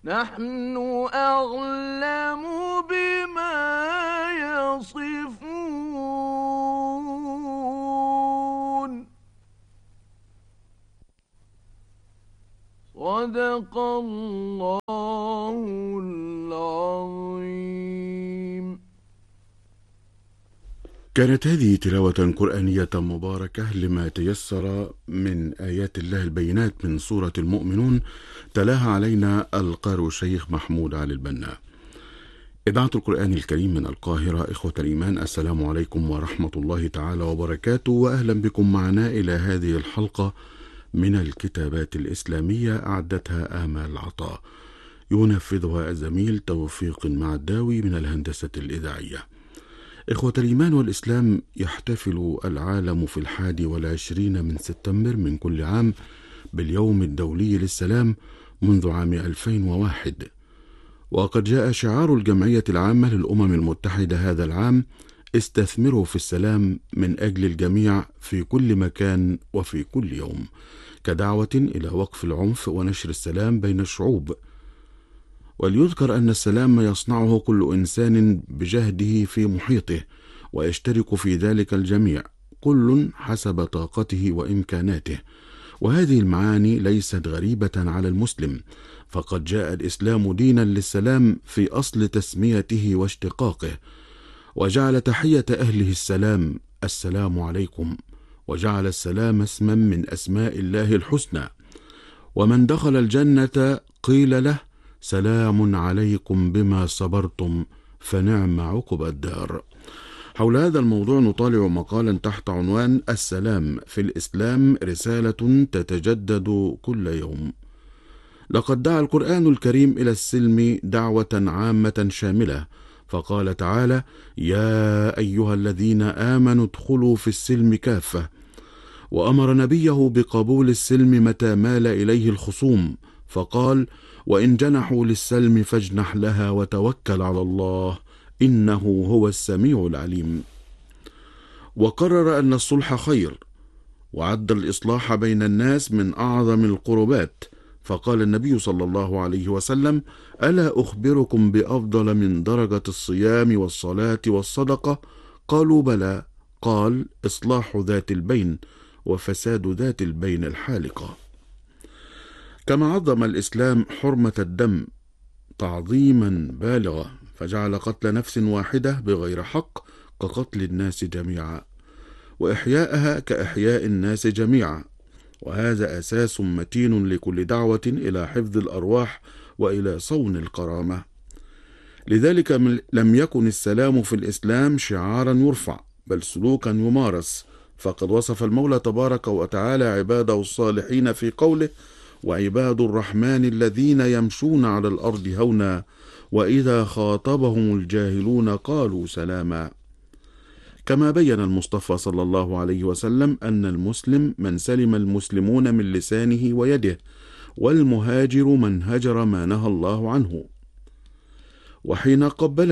نحن أعلم بما يصفون. صدق الله العظيم. كانت هذه تلاوة قرآنية مباركة لما تيسر من آيات الله البينات من سورة المؤمنون، تلاها علينا القارئ الشيخ محمود علي البنا. إذاعة القرآن الكريم من القاهرة. إخوة الإيمان، السلام عليكم ورحمة الله تعالى وبركاته، وأهلا بكم معنا إلى هذه الحلقة من الكتابات الإسلامية أعدتها آمال عطاء، ينفذها الزميل توفيق معداوي من الهندسة الإذاعية. إخوة الإيمان والإسلام، يحتفل العالم في 21 من سبتمبر من كل عام باليوم الدولي للسلام منذ عام 2001، وقد جاء شعار الجمعية العامة للأمم المتحدة هذا العام: استثمروا في السلام من أجل الجميع في كل مكان وفي كل يوم، كدعوة إلى وقف العنف ونشر السلام بين الشعوب. وليذكر أن السلام يصنعه كل إنسان بجهده في محيطه، ويشترك في ذلك الجميع، كل حسب طاقته وإمكاناته. وهذه المعاني ليست غريبة على المسلم، فقد جاء الإسلام دينا للسلام في أصل تسميته واشتقاقه، وجعل تحية أهله السلام، السلام عليكم، وجعل السلام اسما من أسماء الله الحسنى. ومن دخل الجنة قيل له: سلام عليكم بما صبرتم فنعم عقبى الدار. حول هذا الموضوع نطالع مقالا تحت عنوان: السلام في الإسلام رسالة تتجدد كل يوم. لقد دعا القرآن الكريم إلى السلم دعوة عامة شاملة، فقال تعالى: يا أيها الذين آمنوا ادخلوا في السلم كافة. وأمر نبيه بقبول السلم متى مال إليه الخصوم، فقال: وإن جنحوا للسلم فاجنح لها وتوكل على الله إنه هو السميع العليم. وقرر أن الصلح خير، وعد الإصلاح بين الناس من أعظم القربات، فقال النبي صلى الله عليه وسلم: ألا أخبركم بأفضل من درجة الصيام والصلاة والصدقة؟ قالوا بلى. قال: إصلاح ذات البين، وفساد ذات البين الحالقة. كما عظم الإسلام حرمة الدم تعظيما بالغا، فجعل قتل نفس واحدة بغير حق كقتل الناس جميعا، وإحياءها كإحياء الناس جميعا، وهذا أساس متين لكل دعوة إلى حفظ الأرواح وإلى صون الكرامة. لذلك لم يكن السلام في الإسلام شعارا يرفع، بل سلوكا يمارس، فقد وصف المولى تبارك وتعالى عباده الصالحين في قوله: وعباد الرحمن الذين يمشون على الأرض هونا وإذا خاطبهم الجاهلون قالوا سلاما. كما بين المصطفى صلى الله عليه وسلم أن المسلم من سلم المسلمون من لسانه ويده، والمهاجر من هجر ما نهى الله عنه. وحين قبل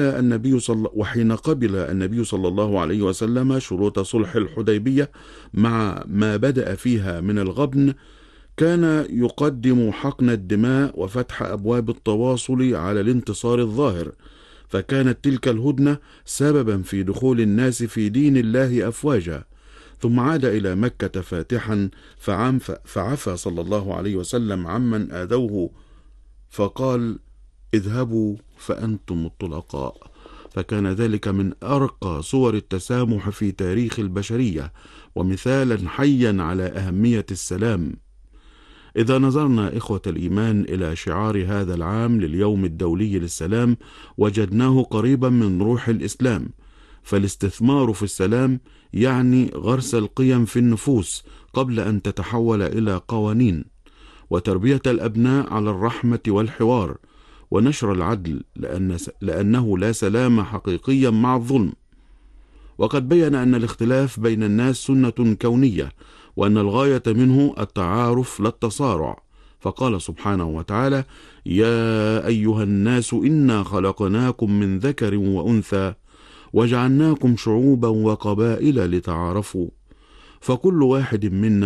النبي صلى الله عليه وسلم شروط صلح الحديبية مع ما بدأ فيها من الغبن، كان يقدم حقن الدماء وفتح أبواب التواصل على الانتصار الظاهر، فكانت تلك الهدنة سببا في دخول الناس في دين الله أفواجا. ثم عاد إلى مكة فاتحا، فعفى صلى الله عليه وسلم عمن آذوه، فقال: اذهبوا فأنتم الطلقاء. فكان ذلك من أرقى صور التسامح في تاريخ البشرية، ومثالا حيا على أهمية السلام. إذا نظرنا إخوة الإيمان إلى شعار هذا العام لليوم الدولي للسلام، وجدناه قريبا من روح الإسلام، فالاستثمار في السلام يعني غرس القيم في النفوس قبل أن تتحول إلى قوانين، وتربية الأبناء على الرحمة والحوار، ونشر العدل، لأنه لا سلام حقيقيا مع الظلم. وقد بين أن الاختلاف بين الناس سنة كونية، وأن الغاية منه التعارف لا التصارع، فقال سبحانه وتعالى: يا أيها الناس إنا خلقناكم من ذكر وأنثى وجعلناكم شعوبا وقبائل لتعارفوا، فكل واحد منا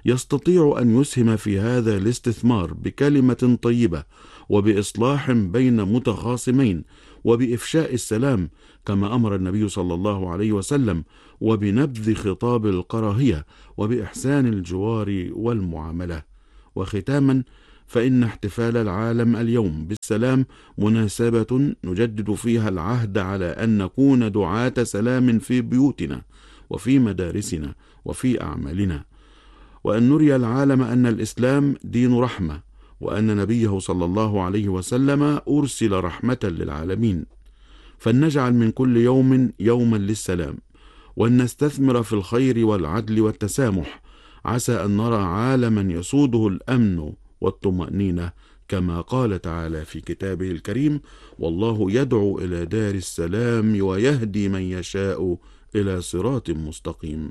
يستطيع أن يسهم في هذا الاستثمار بكلمة طيبة وبإصلاح بين متخاصمين وبإفشاء السلام كما أمر النبي صلى الله عليه وسلم، وبنبذ خطاب الكراهية وبإحسان الجوار والمعاملة. وختاما، فإن احتفال العالم اليوم بالسلام مناسبة نجدد فيها العهد على أن نكون دعاة سلام في بيوتنا وفي مدارسنا وفي أعمالنا، وأن نري العالم أن الإسلام دين رحمة، وأن نبيه صلى الله عليه وسلم أرسل رحمة للعالمين. فلنجعل من كل يوم يوما للسلام، وأن نستثمر في الخير والعدل والتسامح، عسى أن نرى عالما يسوده الأمن والطمأنينة، كما قال تعالى في كتابه الكريم: والله يدعو إلى دار السلام ويهدي من يشاء إلى صراط مستقيم.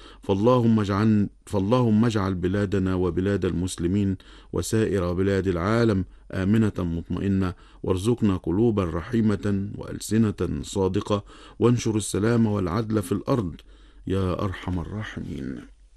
فاللهم اجعل بلادنا وبلاد المسلمين وسائر بلاد العالم آمنة مطمئنة، وارزقنا قلوبا رحيمة وألسنة صادقة، وانشر السلام والعدل في الأرض يا أرحم الراحمين.